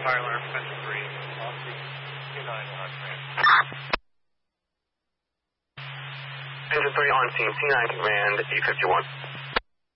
fire alarm, Engine 3, on scene, T9 on command. Engine 3 on scene, T9 command, E51.